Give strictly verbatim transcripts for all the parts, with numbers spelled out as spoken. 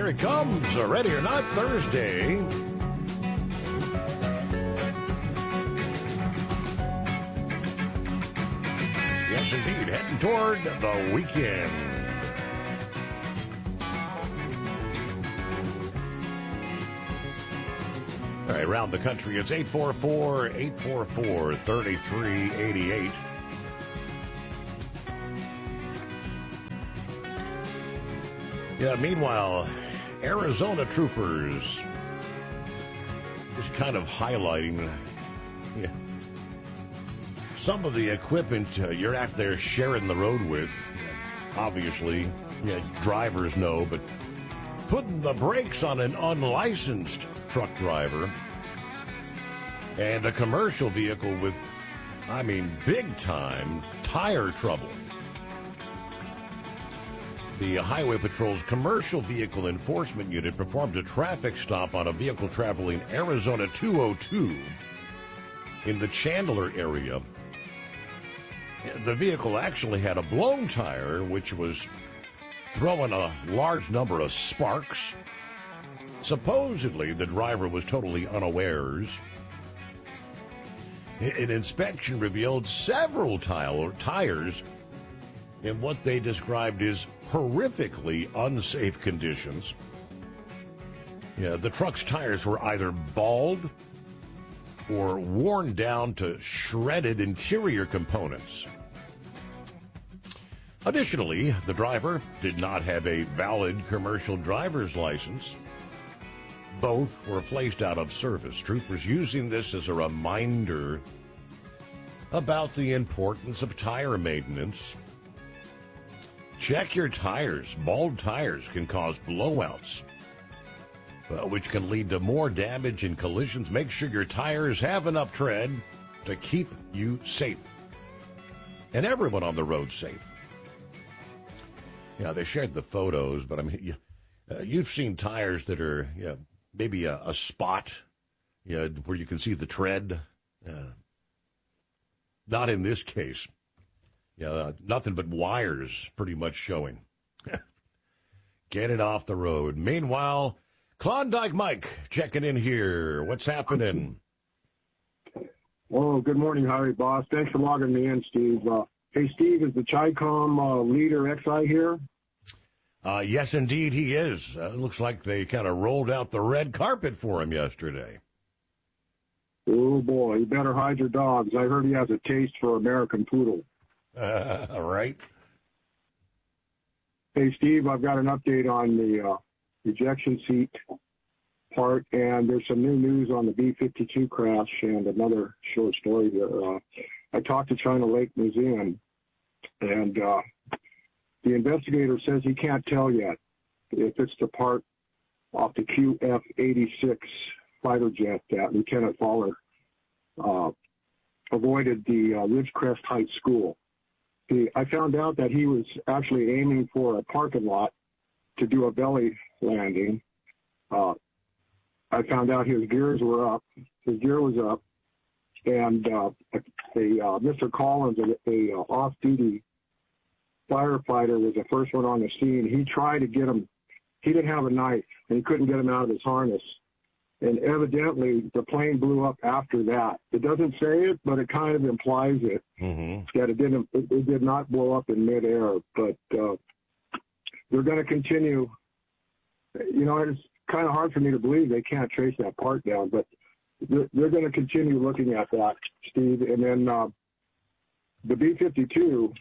Here it comes, a Ready or Not Thursday. Yes, indeed, heading toward the weekend. All right, around the country, it's eight four four, eight four four, three three eight eight. Yeah, meanwhile, Arizona troopers just kind of highlighting yeah, some of the equipment uh, you're out there sharing the road with. Obviously, yeah, drivers know, but putting the brakes on an unlicensed truck driver and a commercial vehicle with, I mean, big-time tire trouble. The Highway Patrol's Commercial Vehicle Enforcement Unit performed a traffic stop on a vehicle traveling Arizona two oh two in the Chandler area. The vehicle actually had a blown tire, which was throwing a large number of sparks. Supposedly, the driver was totally unawares. An inspection revealed several tile- tires in what they described as horrifically unsafe conditions. Yeah, the truck's tires were either bald or worn down to shredded interior components. Additionally, the driver did not have a valid commercial driver's license. Both were placed out of service. Troopers using this as a reminder about the importance of tire maintenance. Check your tires. Bald tires can cause blowouts, uh, which can lead to more damage and collisions. Make sure your tires have enough tread to keep you safe and everyone on the road safe. Yeah, they shared the photos, but I mean, you, uh, you've seen tires that are yeah, maybe a, a spot yeah, where you can see the tread. Uh, not in this case. Yeah, uh, nothing but wires pretty much showing. Get it off the road. Meanwhile, Klondike Mike checking in here. What's happening? Oh, good morning, Harry, boss. Thanks for logging me in, Steve. Uh, hey, Steve, is the Chi-Com uh, leader X I here? Uh, yes, indeed, he is. Uh, looks like they kind of rolled out the red carpet for him yesterday. Oh, boy, you better hide your dogs. I heard he has a taste for American Poodle. Uh, all right. Hey, Steve, I've got an update on the uh, ejection seat part, and there's some new news on the B fifty-two crash and another short story there. Uh, I talked to China Lake Museum, and uh, the investigator says he can't tell yet if it's the part off the Q F eighty-six fighter jet that Lieutenant Fowler uh, avoided the uh, Ridgecrest Heights School. The, I found out that he was actually aiming for a parking lot to do a belly landing. Uh, I found out his gears were up. His gear was up, and uh, a, uh, Mister Collins, a, a uh, off-duty firefighter, was the first one on the scene. He tried to get him. He didn't have a knife, and he couldn't get him out of his harness. And evidently, the plane blew up after that. It doesn't say it, but it kind of implies it. Mm-hmm. That it didn't. It, it did not blow up in midair. But uh, they're going to continue. You know, it's kind of hard for me to believe they can't trace that part down. But they're, they're going to continue looking at that, Steve. And then uh, the B fifty-two,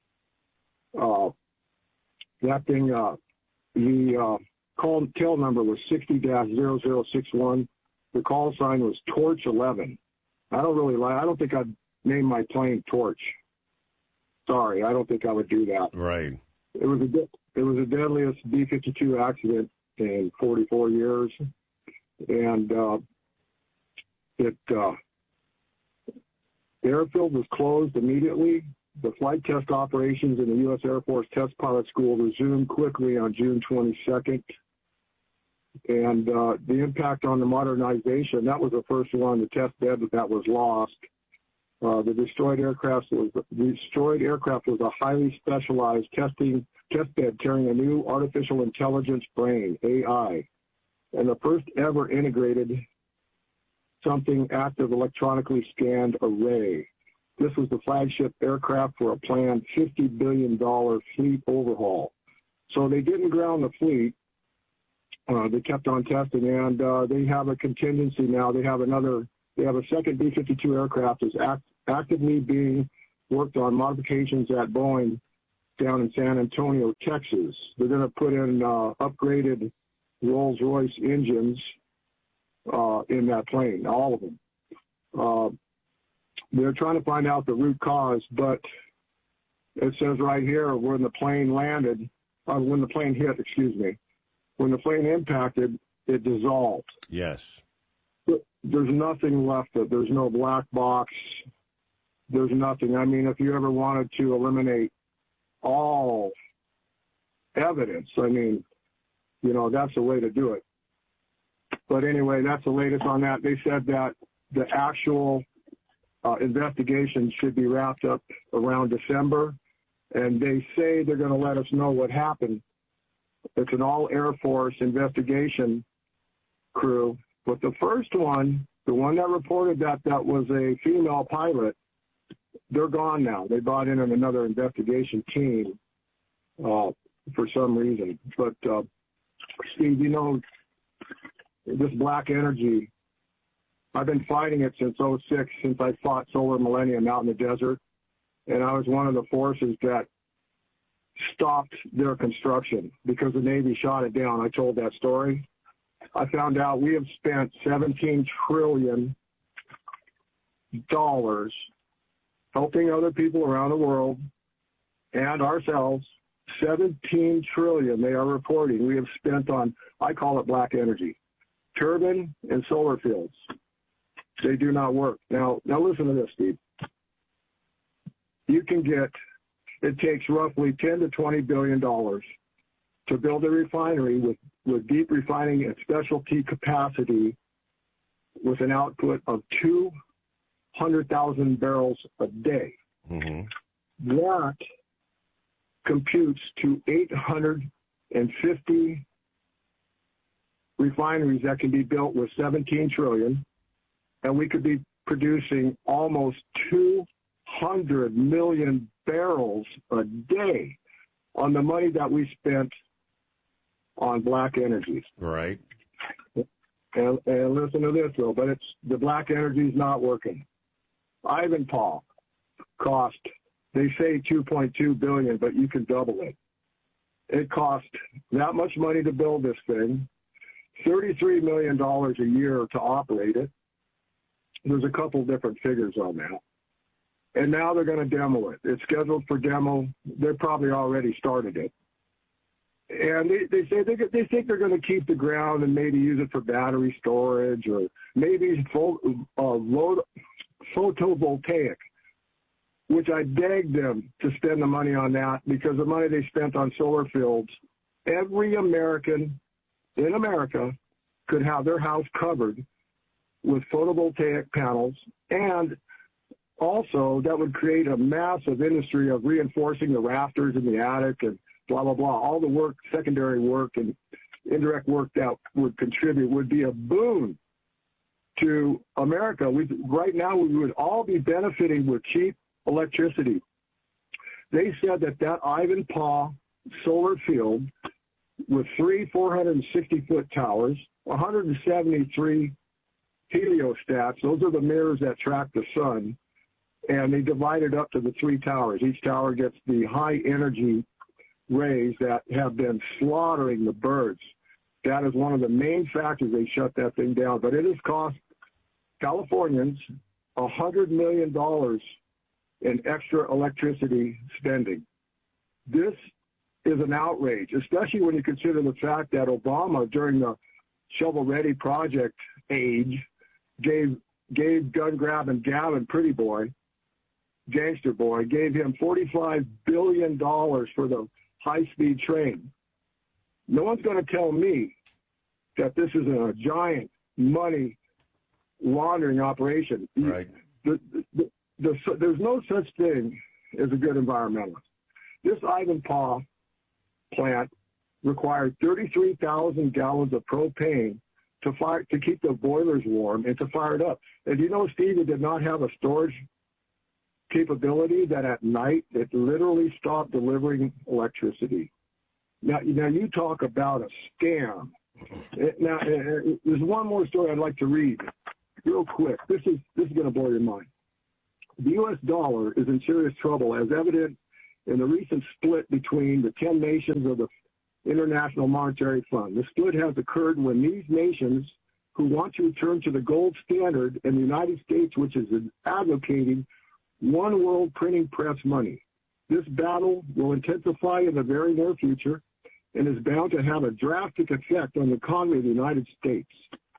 uh, that thing, uh, the uh, call tail number was sixty dash zero zero six one. The call sign was Torch eleven. I don't really like, I don't think I'd name my plane Torch. Sorry, I don't think I would do that. Right. It was a, it was the deadliest B fifty-two accident in forty-four years. And uh, it, uh, the airfield was closed immediately. The flight test operations in the U S Air Force Test Pilot School resumed quickly on June twenty-second. And uh, the impact on the modernization, that was the first one, the test bed that was lost. Uh, the destroyed aircraft was the destroyed aircraft was a highly specialized testing test bed carrying a new artificial intelligence brain, A I, and the first ever integrated something active electronically scanned array. This was the flagship aircraft for a planned fifty billion dollars fleet overhaul. So they didn't ground the fleet. Uh, they kept on testing, and uh, they have a contingency now. They have another, they have a second B fifty-two aircraft is act, actively being worked on modifications at Boeing down in San Antonio, Texas. They're going to put in uh, upgraded Rolls-Royce engines uh, in that plane, all of them. Uh, they're trying to find out the root cause, but it says right here when the plane landed, uh, when the plane hit, excuse me, when the plane impacted, it dissolved. Yes. There's nothing left of it. There's no black box. There's nothing. I mean, if you ever wanted to eliminate all evidence, I mean, you know, that's the way to do it. But anyway, that's the latest on that. They said that the actual uh, investigation should be wrapped up around December, and they say they're going to let us know what happened. It's an all Air Force investigation crew. But the first one, the one that reported that that was a female pilot, they're gone now. They brought in another investigation team uh, for some reason. But, uh, Steve, you know, this black energy, I've been fighting it since oh six, since I fought Solar Millennium out in the desert. And I was one of the forces that stopped their construction because the Navy shot it down. I told that story. I found out we have spent seventeen trillion dollars helping other people around the world and ourselves. seventeen trillion dollars they are reporting we have spent on, I call it black energy, turbine and solar fields. They do not work. Now, now listen to this, Steve. You can get, it takes roughly ten to twenty billion dollars to build a refinery with, with deep refining and specialty capacity with an output of two hundred thousand barrels a day. Mm-hmm. That computes to eight hundred fifty refineries that can be built with seventeen trillion, and we could be producing almost two hundred million barrels a day on the money that we spent on black energy. Right. And, and listen to this, though, but it's the black energy is not working. Ivanpah cost, they say two point two billion dollars, but you can double it. It cost that much money to build this thing, thirty-three million dollars a year to operate it. There's a couple different figures on that. And now they're going to demo it. It's scheduled for demo. They probably already started it. And they, they say they, they think they're going to keep the ground and maybe use it for battery storage or maybe full, uh, load, photovoltaic, which I begged them to spend the money on that because the money they spent on solar fields, every American in America could have their house covered with photovoltaic panels, and also that would create a massive industry of reinforcing the rafters in the attic and blah, blah, blah. All the work, secondary work and indirect work that would contribute would be a boon to America. We, right now, we would all be benefiting with cheap electricity. They said that that Ivanpah solar field with three four hundred sixty foot towers, one hundred seventy-three heliostats, those are the mirrors that track the sun, and they divide it up to the three towers. Each tower gets the high energy rays that have been slaughtering the birds. That is one of the main factors they shut that thing down. But it has cost Californians one hundred million dollars in extra electricity spending. This is an outrage, especially when you consider the fact that Obama, during the shovel-ready project age, gave gave gun-grabbing Gavin Pretty Boy, Gangster Boy, gave him forty-five billion dollars for the high-speed train. No one's going to tell me that this is a giant money laundering operation. Right. The, the, the, the, there's no such thing as a good environmentalist. This Ivanpah plant required thirty-three thousand gallons of propane to fire to keep the boilers warm and to fire it up. And you know, Steve, it did not have a storage capability that at night it literally stopped delivering electricity. Now, now you talk about a scam. Now, there's one more story I'd like to read real quick. This is this is going to blow your mind. The U S dollar is in serious trouble, as evident in the recent split between the ten nations of the International Monetary Fund. The split has occurred when these nations who want to return to the gold standard and the United States, which is advocating one world printing press money. This battle will intensify in the very near future and is bound to have a drastic effect on the economy of the United States.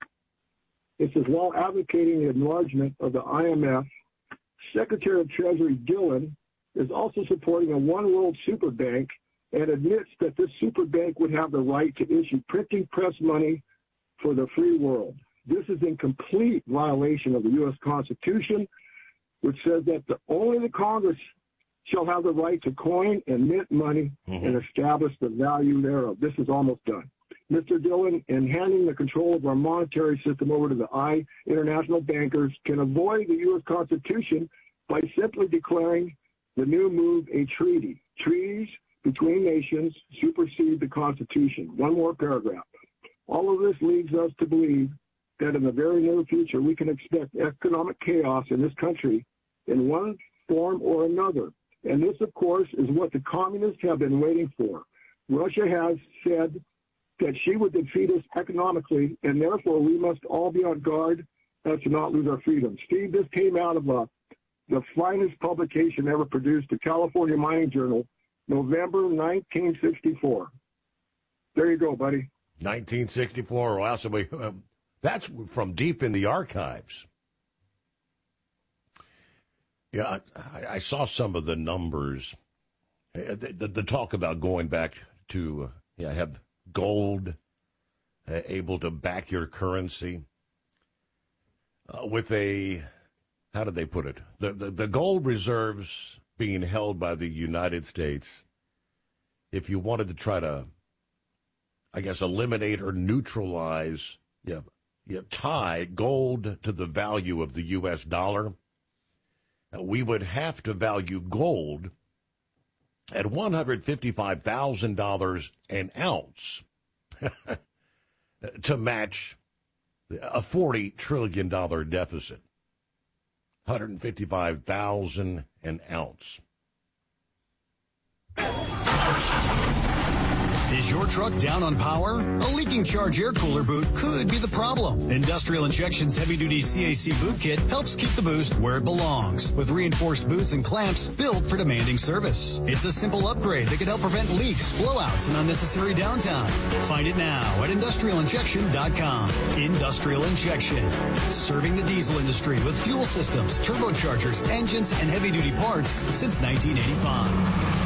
This is while advocating the enlargement of the I M F. Secretary of Treasury Dillon is also supporting a one world super bank and admits that this super bank would have the right to issue printing press money for the free world. This is in complete violation of the U S Constitution, which says that the, only the Congress shall have the right to coin and mint money mm-hmm. and establish the value thereof. This is almost done. Mister Dillon, in handing the control of our monetary system over to the I international bankers, can avoid the U S Constitution by simply declaring the new move a treaty. Treaties between nations supersede the Constitution. One more paragraph. All of this leads us to believe that in the very near future we can expect economic chaos in this country in one form or another. And this, of course, is what the communists have been waiting for. Russia has said that she would defeat us economically, and therefore we must all be on guard as to not lose our freedom. Steve, this came out of uh, the finest publication ever produced, the California Mining Journal, November nineteen sixty-four. There you go, buddy. nineteen sixty-four. Wow, so we, uh, that's from deep in the archives. Yeah, I, I saw some of the numbers. Uh, the, the, the talk about going back to uh, yeah, have gold uh, able to back your currency uh, with a, how did they put it? The, the the gold reserves being held by the United States. If you wanted to try to, I guess, eliminate or neutralize, yeah, yeah, tie gold to the value of the U S dollar, we would have to value gold at one hundred fifty-five thousand dollars an ounce to match a forty trillion dollars deficit. one hundred fifty-five thousand dollars an ounce. Is your truck down on power? A leaking charge air cooler boot could be the problem. Industrial Injection's heavy-duty C A C boot kit helps keep the boost where it belongs, with reinforced boots and clamps built for demanding service. It's a simple upgrade that can help prevent leaks, blowouts, and unnecessary downtime. Find it now at industrial injection dot com. Industrial Injection, serving the diesel industry with fuel systems, turbochargers, engines, and heavy-duty parts since nineteen eighty-five.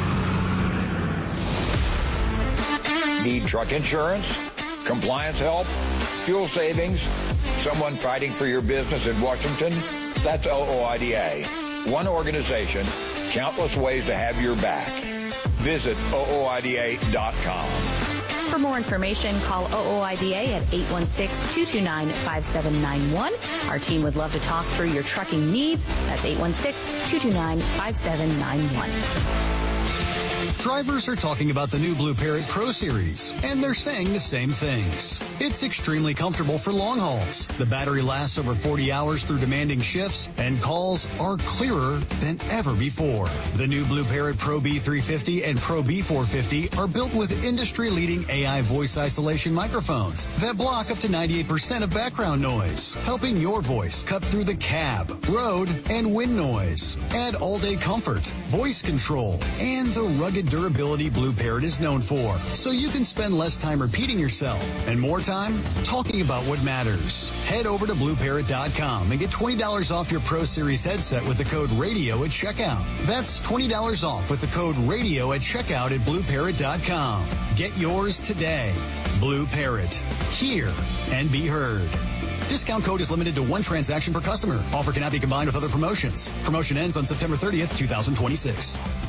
Need truck insurance, compliance help, fuel savings, someone fighting for your business in Washington? That's O O I D A. One organization, countless ways to have your back. Visit O O I D A dot com. For more information, call O O I D A at eight one six, two two nine, five seven nine one. Our team would love to talk through your trucking needs. That's eight one six, two two nine, five seven nine one. Drivers are talking about the new Blue Parrot Pro Series, and they're saying the same things. It's extremely comfortable for long hauls. The battery lasts over forty hours through demanding shifts, and calls are clearer than ever before. The new Blue Parrot Pro B three fifty and Pro B four fifty are built with industry-leading A I voice isolation microphones that block up to ninety-eight percent of background noise, helping your voice cut through the cab, road, and wind noise. Add all-day comfort, voice control, and the rugged durability Blue Parrot is known for, so you can spend less time repeating yourself and more time talking about what matters. Head over to blue parrot dot com and get twenty dollars off your Pro Series headset with the code RADIO at checkout. That's twenty dollars off with the code RADIO at checkout at blue parrot dot com. Get yours today. Blue Parrot. Hear and be heard. Discount code is limited to one transaction per customer. Offer cannot be combined with other promotions. Promotion ends on September thirtieth, twenty twenty-six.